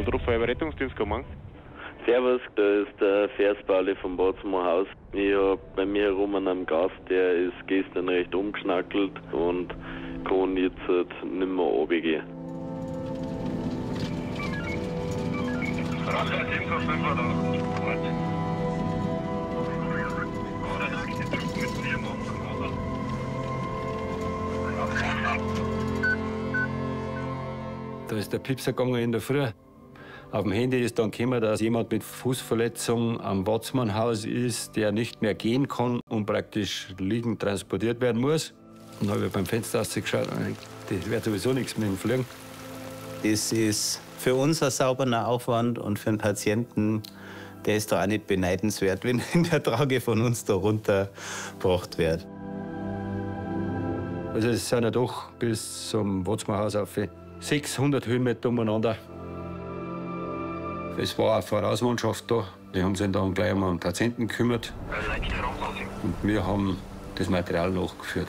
Notrufeuer Rettungsdienst, guten Morgen. Servus, da ist der Verspauli vom Watzmer Haus. Ich habe bei mir herum einen Gast, der ist gestern recht umgeschnackelt und kann jetzt nicht mehr runtergehen. Da ist der Piepser gegangen in der Früh. Auf dem Handy ist dann gekommen, dass jemand mit Fußverletzung am Watzmannhaus ist, der nicht mehr gehen kann und praktisch liegend transportiert werden muss. Und dann habe ich beim Fenster rausgeschaut und gedacht, das wird sowieso nichts mit dem Fliegen. Das ist für uns ein sauberer Aufwand und für den Patienten, der ist da auch nicht beneidenswert, wenn in der Trage von uns da runtergebracht wird. Also es sind ja doch bis zum Watzmannhaus auf 600 Höhenmeter umeinander. Es war eine Vorausmannschaft da. Die haben sich dann gleich um einen Patienten gekümmert. Und wir haben das Material nachgeführt.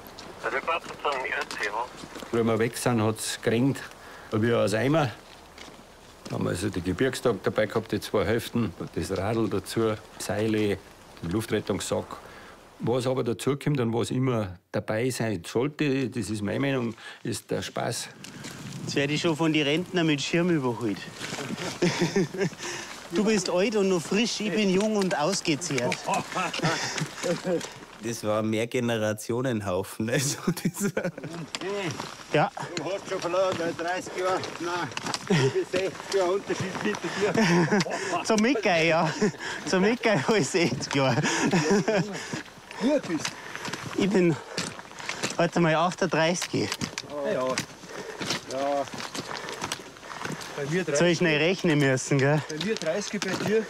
Wenn wir weg sind, hat es geregnet. Wie aus Eimer. Da haben wir also die Gebirgstag dabei gehabt, die 2 Hälften, das Radl dazu, Seile, den Luftrettungssack. Was aber dazu kommt und was immer dabei sein sollte, das ist meine Meinung, ist der Spaß. Jetzt werde ich schon von den Rentnern mit Schirm überholt. Du bist alt und noch frisch, ich bin jung und ausgezehrt. Das war ein Mehrgenerationenhaufen. Also Ja. Du hast schon verloren, 30 Jahre. Nein, bis 60 Jahre Unterschied hinter dir. Zum Mickey, ja. Zum Mickey habe ich 60 Jahre. Wie alt bist du? Ich bin heute mal 38. Ja. Ja. Bei mir 30. Soll ich schnell rechnen müssen, gell? Bei mir 30, bei dir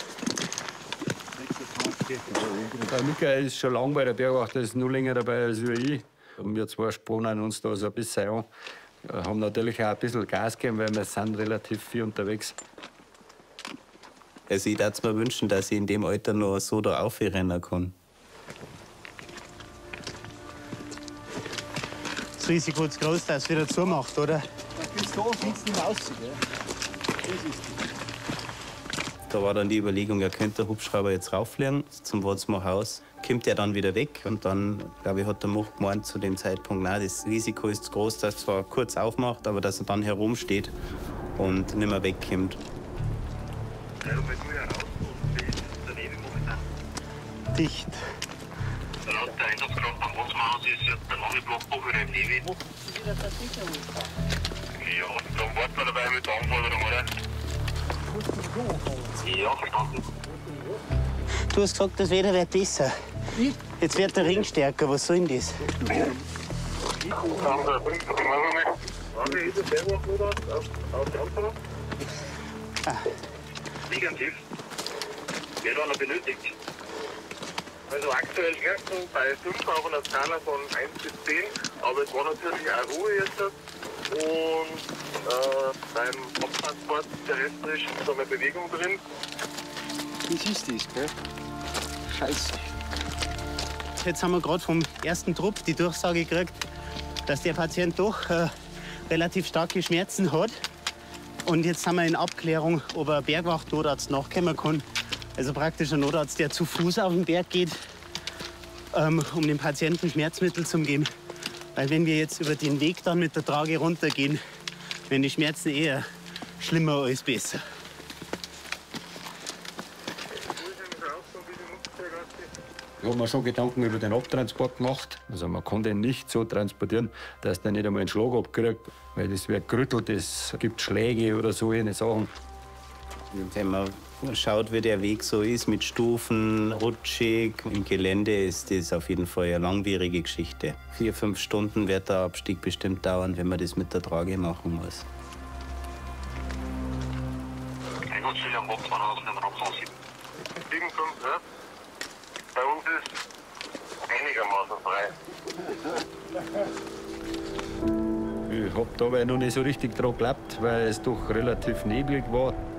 26. Der Michael ist schon lange bei der Bergwacht, ist noch länger dabei als ich. Und wir 2 spannen uns da so ein bisschen an. Wir haben natürlich auch ein bisschen Gas gegeben, weil wir sind relativ viel unterwegs. ich würde mir wünschen, dass ich in dem Alter noch so da aufrennen kann. Das Risiko ist groß, dass es wieder zumacht, oder? Du bist da, fliegst nicht raus. Da war dann die Überlegung, er könnte der Hubschrauber jetzt rauffliegen zum Watzmer Haus. Kommt er dann wieder weg und dann, glaube ich, hat der Much gemeint zu dem Zeitpunkt, nein, das Risiko ist zu groß, dass er zwar kurz aufmacht, aber dass er dann herumsteht und nicht mehr wegkommt. Dicht. Laut der Einsatzkraft am Watzmannhaus ist jetzt der lange Blockbuch für den Levi. Ja, dann warten wir dabei mit der Anforderung, oder? Ja, verstanden. Du hast gesagt, das Wetter wird besser. Jetzt wird der Ring stärker. Was soll denn das? Negativ. Wird einer benötigt. Also aktuell Grenzen bei 5 auf einer Skala von 1 bis 10. Aber es war natürlich auch Ruhe jetzt. Und beim Abtransport terrestrisch ist da mehr Bewegung drin. Das ist das, gell? Scheiße. Jetzt haben wir gerade vom ersten Trupp die Durchsage gekriegt, dass der Patient doch relativ starke Schmerzen hat. Und jetzt sind wir in Abklärung, ob ein Bergwacht-Notarzt nachkommen kann. Also praktisch ein Notarzt, der zu Fuß auf den Berg geht, um dem Patienten Schmerzmittel zu geben. Weil wenn wir jetzt über den Weg dann mit der Trage runtergehen, werden die Schmerzen eher schlimmer als besser. Ich habe mir schon Gedanken über den Abtransport gemacht. Also man kann den nicht so transportieren, dass der nicht einmal einen Schlag abkriegt. Weil das wird gerüttelt, es gibt Schläge oder so eine Sachen. Wenn man schaut, wie der Weg so ist, mit Stufen, rutschig, im Gelände, ist das auf jeden Fall eine langwierige Geschichte. 4, 5 Stunden wird der Abstieg bestimmt dauern, wenn man das mit der Trage machen muss. Einsatzziel am Watzmannhaus in den Raum 7. 7, 5, ja. Bei uns ist einigermaßen frei. Ich habe dabei noch nicht so richtig dran geglaubt, weil es doch relativ neblig war.